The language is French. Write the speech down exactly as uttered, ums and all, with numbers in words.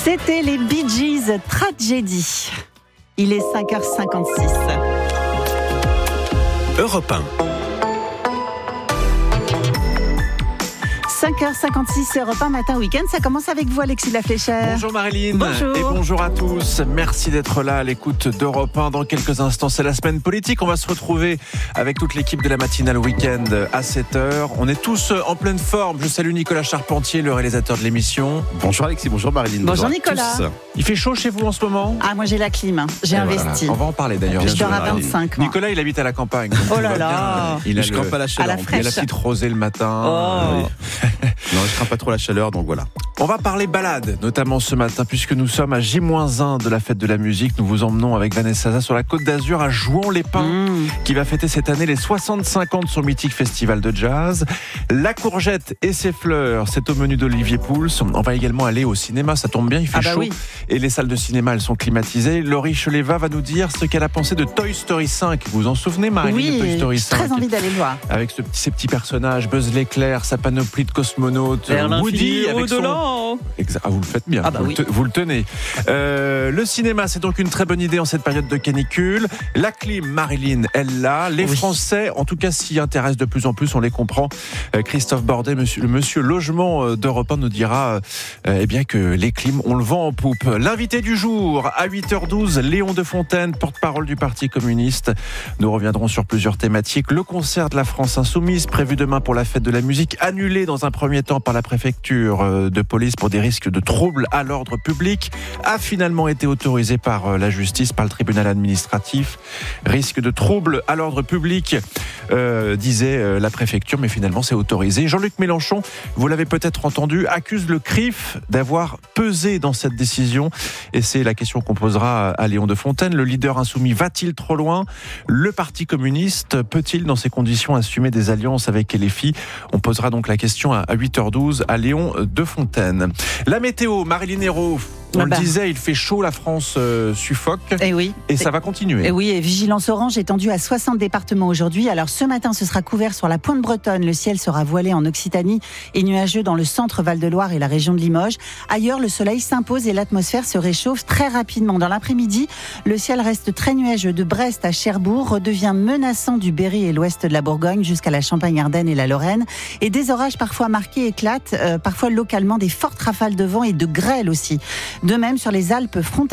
C'était les Bee Gees, Tragédie. Il est cinq heures cinquante-six. Europe un. cinq heures cinquante-six, Europe un matin week-end. Ça commence avec vous, Alexis Lafléchère. Bonjour Marilyn. Bonjour. Et bonjour à tous. Merci d'être là à l'écoute d'Europe un. Dans quelques instants, c'est la semaine politique. On va se retrouver avec toute l'équipe de la matinale week-end à sept heures. On est tous en pleine forme. Je salue Nicolas Charpentier, le réalisateur de l'émission. Bonjour Alexis, bonjour Marilyn. Bonjour, bonjour Nicolas. Il fait chaud chez vous en ce moment ? Ah, moi j'ai la clim. J'ai Et investi. Voilà. On va en parler d'ailleurs. Je dors à vingt-cinq. Moi. Nicolas, il habite à la campagne. Oh là là. Il a je le... crains pas la chaleur. À la Il y a la petite rosée le matin. Oh. Oui. Non, je crains pas trop la chaleur, donc voilà. On va parler balade, notamment ce matin, puisque nous sommes à J moins un de la fête de la musique. Nous vous emmenons avec Vanessa Zaza sur la Côte d'Azur à Jouan-les-Pins, mmh. qui va fêter cette année les soixante-cinq ans de son mythique festival de jazz. La courgette et ses fleurs, c'est au menu d'Olivier Pouls. On va également aller au cinéma, ça tombe bien, il fait ah bah chaud. Oui. Et les salles de cinéma, elles sont climatisées. Laurie Cheleva va nous dire ce qu'elle a pensé de Toy Story cinq. Vous vous en souvenez, Marilyn, oui, de Toy Story cinq? Très envie d'aller le voir. Avec ce, ces petits personnages, Buzz l'éclair, sa panoplie de cosmonautes, Woody avec son... Exact. Ah, vous le faites bien, ah bah vous, oui. le te... vous le tenez. Euh, le cinéma, c'est donc une très bonne idée en cette période de canicule. La clim, Marilyn, elle l'a. Les oui. Français, en tout cas, s'y intéressent de plus en plus, on les comprend. Euh, Christophe Bordet, monsieur, le monsieur logement d'Europe un, nous dira euh, eh bien que les clims, on le vend en poupe. L'invité du jour, à huit heures douze, Léon Defontaine, porte-parole du Parti communiste. Nous reviendrons sur plusieurs thématiques. Le concert de la France Insoumise, prévu demain pour la fête de la musique, annulé dans un premier temps par la préfecture de police pour des risques de troubles à l'ordre public, a finalement été autorisé par la justice, par le tribunal administratif. Risque de troubles à l'ordre public, euh, disait la préfecture, mais finalement c'est autorisé. Jean-Luc Mélenchon, vous l'avez peut-être entendu, accuse le C R I F d'avoir pesé dans cette décision. Et c'est la question qu'on posera à Léon Defontaine. Le leader insoumis va-t-il trop loin ? Le Parti communiste peut-il, dans ces conditions, assumer des alliances avec L F I ? On posera donc la question à huit heures douze à Léon Defontaine. La météo, Marilyn Hérault. On ah bah. le disait, il fait chaud, la France euh, suffoque. Et oui. Et ça va continuer. Et oui, et vigilance orange étendue à soixante départements aujourd'hui. Alors ce matin, ce sera couvert sur la pointe bretonne. Le ciel sera voilé en Occitanie et nuageux dans le centre Val-de-Loire et la région de Limoges. Ailleurs, le soleil s'impose et l'atmosphère se réchauffe très rapidement. Dans l'après-midi, le ciel reste très nuageux de Brest à Cherbourg, redevient menaçant du Berry et l'ouest de la Bourgogne jusqu'à la Champagne-Ardenne et la Lorraine. Et des orages parfois marqués éclatent, euh, parfois localement des fortes rafales de vent et de grêle aussi. De même, sur les Alpes frontalières,